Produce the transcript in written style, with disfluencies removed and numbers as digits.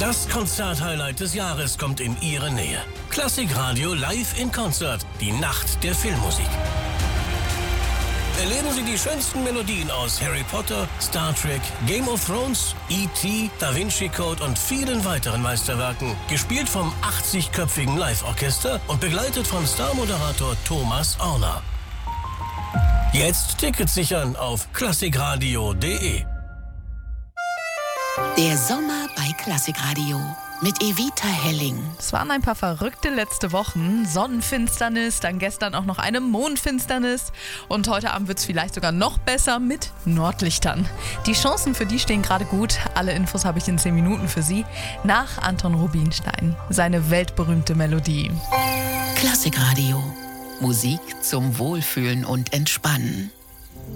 Das Konzert-Highlight des Jahres kommt in Ihre Nähe. Klassikradio live in Konzert. Die Nacht der Filmmusik. Erleben Sie die schönsten Melodien aus Harry Potter, Star Trek, Game of Thrones, E.T., Da Vinci Code und vielen weiteren Meisterwerken. Gespielt vom 80-köpfigen Live-Orchester und begleitet von Star-Moderator Thomas Orner. Jetzt Tickets sichern auf klassikradio.de. Der Sommer bei Klassikradio mit Evita Helling. Es waren ein paar verrückte letzte Wochen. Sonnenfinsternis, dann gestern auch noch eine Mondfinsternis. Und heute Abend wird es vielleicht sogar noch besser mit Nordlichtern. Die Chancen für die stehen gerade gut. Alle Infos habe ich in 10 Minuten für Sie. Nach Anton Rubinstein. Seine weltberühmte Melodie. Klassikradio. Musik zum Wohlfühlen und Entspannen.